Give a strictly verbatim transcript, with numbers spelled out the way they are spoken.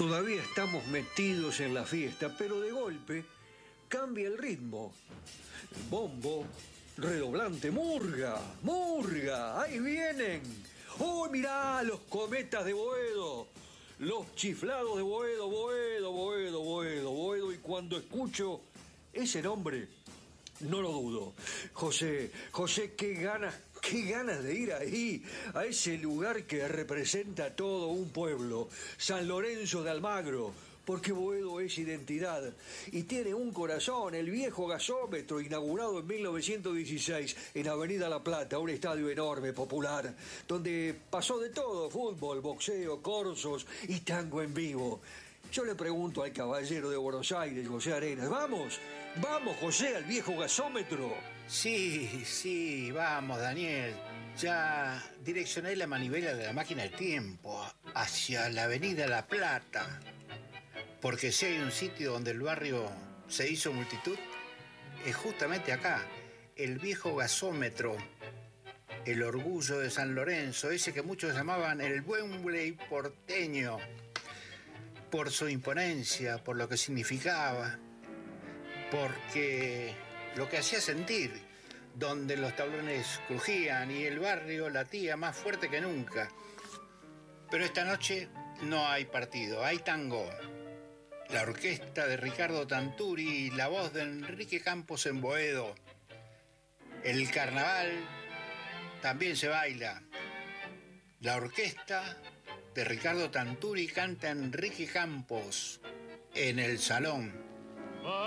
Todavía estamos metidos en la fiesta, pero de golpe cambia el ritmo. Bombo, redoblante, murga, murga, ahí vienen. ¡Oh, mirá, los cometas de Boedo! Los chiflados de Boedo, Boedo, Boedo, Boedo, Boedo. Y cuando escucho ese nombre, no lo dudo. José, José, qué ganas, qué ganas de ir ahí, a ese lugar que representa a todo un pueblo, San Lorenzo de Almagro, porque Boedo es identidad y tiene un corazón, el viejo gasómetro, inaugurado en mil novecientos dieciséis en Avenida La Plata, un estadio enorme, popular, donde pasó de todo, fútbol, boxeo, corsos y tango en vivo. Yo le pregunto al caballero de Buenos Aires, José Arenas, ¿vamos? ¿Vamos, José, al viejo gasómetro? Sí, sí, vamos, Daniel. Ya direccioné la manivela de la máquina del tiempo hacia la Avenida La Plata. Porque si hay un sitio donde el barrio se hizo multitud, es justamente acá, el viejo gasómetro, el orgullo de San Lorenzo, ese que muchos llamaban el Wembley porteño, por su imponencia, por lo que significaba, porque lo que hacía sentir, donde los tablones crujían y el barrio latía más fuerte que nunca. Pero esta noche no hay partido, hay tango. La orquesta de Ricardo Tanturi y la voz de Enrique Campos en Boedo. El carnaval también se baila. La orquesta de Ricardo Tanturi canta Enrique Campos en el salón.